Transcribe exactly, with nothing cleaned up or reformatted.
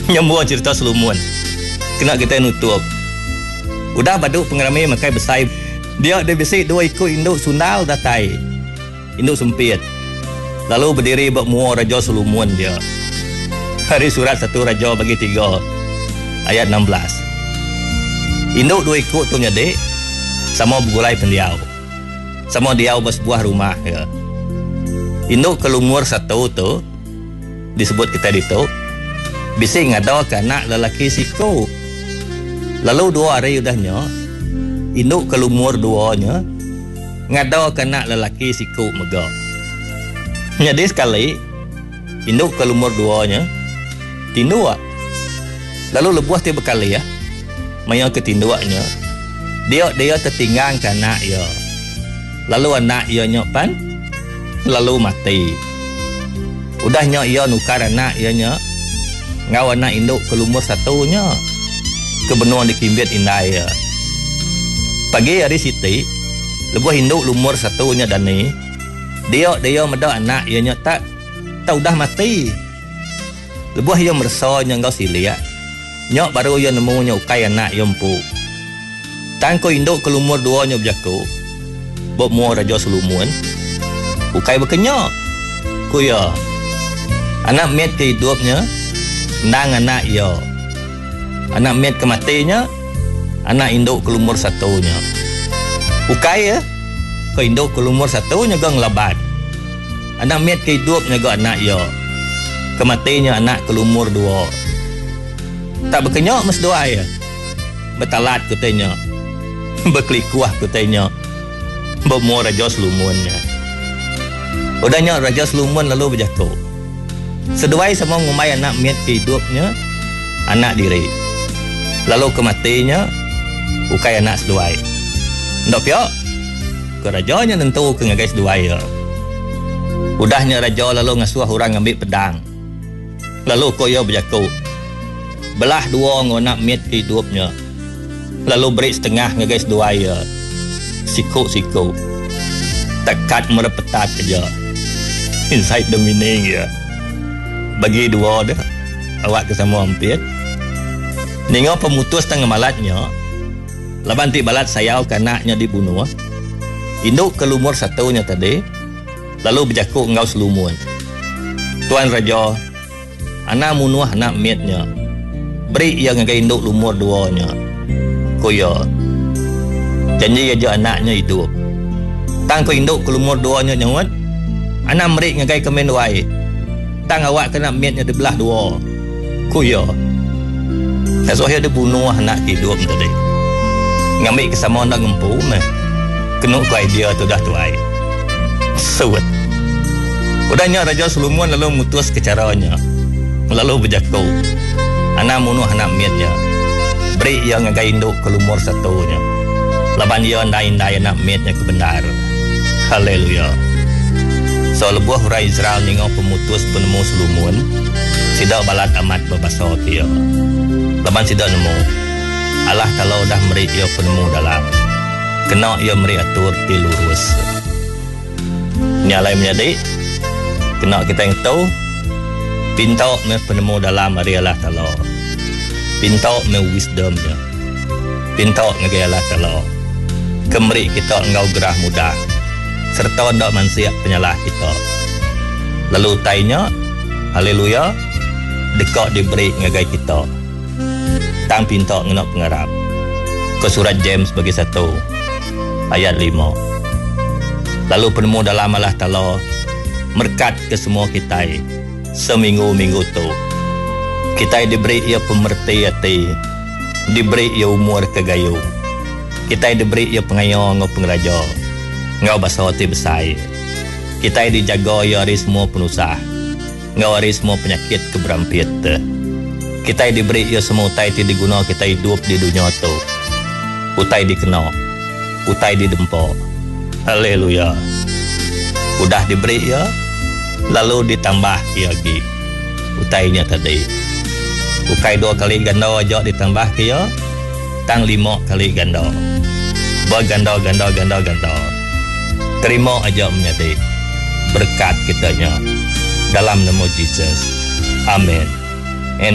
Nyambung cerita Solomon. Kena kita nutup. Udah baduk pengerami makai besai. Dia dia bisik dua ikut induk sundal datai. Induk sempit. Lalu berdiri buat mua Raja Solomon dia. Hari surat satu Raja bagi tiga. Ayat enam belas. Induk dua ikut tu nyadik. Sama bergulai pendiau. Sama diau bersebuah rumah ya. Induk kelumur satu tu disebut kita ditu. Bising ada ke anak lelaki siku. Lalu dua hari udahnya induk kelumur duanya ngada ke anak lelaki siku mega. Jadi sekali induk kelumur duanya tindua. Lalu lebuh tiba kali ya. Maya ketinduaknya dia dia tertinggal ke anak ya. Lalu anak ia nyopan lalu mati. Udahnya ia nukar anak ia nya ngau anak induk kelumur satunya ke benua dikimbit indah ya. Pagi hari siti lebuh induk lumur satunya dani dia dia medak anak ia nya tak tahu dah mati. Lebuh ia merasa nya ngau silia nyok baru ia nemu nya ukai anak ia empu. Tangko induk kelumur duanya berjaku buat mua Raja Solomon ukai berkenyak kuya anak met kehidupnya nang anak ia anak met kematinya anak induk kelumur satunya ukai ya ke induk kelumur satunya gang labat anak met kehidupnya ga anak ia kematinya anak kelumur dua tak berkenyak mas doa ya betalat kutanya berkelikuah kutanya bermua Raja Solomonnya. Udahnya Raja Solomon lalu berjatuh. Seduai sama ngumai anak miat hidupnya anak diri. Lalu kematinya ukai anak seduai. Ndak piak. Kerajanya tentu ke ngagai seduai ya. Udahnya raja lalu ngasuh orang ambil pedang. Lalu koyo berjatuh. Belah dua ngonak miat hidupnya. Lalu beri setengah ngagai seduai ya. Siku-siku tekat merepetat aja inside the meaning ya bagi dua dah awak kesama hampir ningo pemutus tengah malatnya labanti balat sayau kanaknya dibunuh induk kelumur satunya tadi lalu berjaku engkau Solomon tuan raja anak munuh anak miatnya beri ia ngagai induk lumur duanya kuya janji aja anaknya hidup. Tang ko induk kelumur duanya nyawat. Anak merik ngagai kemen duai. Tang awak kena miatnya dibelah dua. Kuya. Nasohya dia bunuh anak hidup tadi. Ngambil kesama nak ngempu meh. Kena ku idea tu dah tuai. Suwet. Udahnya Raja Solomon lalu mutus ke caranya. Lalu berjaku. Anak munuh anak miatnya. Beri ia ngagai induk kelumur satunya. Laban dia ndai-ndai nak miatnya kebenar. Haleluya. So lebuh orang Israel ningo pemutus penemu Solomon. Sidak balat amat berbasa dia. Laban sidak nemu. Allah kalau dah meri ia penemu dalam. Kena ia meri atur ti lurus. Nyalai menjadi. Kena kita yang tahu. Pinta me penemu dalam hari Allah Ta'ala. Pinta me wisdomnya. Pinta ngagai Allah Ta'ala. Kemeri kita engkau gerah mudah serta ndak mansiap penyalah kita. Lalu tainya haleluya dekat diberi ngagai kita. Tang pinta ngenak pengarap. Ke surat James bagi satu ayat lima. Lalu penemu dalam Allah Ta'ala merkat ke semua kita seminggu-minggu tu. Kita diberi ia pemerti hati, diberi ia umur kegayu. Kita diberi ia pengayong ngau pengeraja. Ngau basa hati besar. Kita dijaga ia hari semua penusah. Ngau hari semua penyakit keberampit. Kita diberi ia semua utai ti diguna kita hidup di dunia tu. Utai dikena. Utai didempa. Haleluya. Udah diberi ia. Lalu ditambah ia lagi. Utainya tadi. Ukai dua kali ganda aja ditambah ia. Tang lima kali ganda. Berganda, ganda, ganda, ganda. Terima aja menyati berkat kitanya dalam nama Yesus. Amin.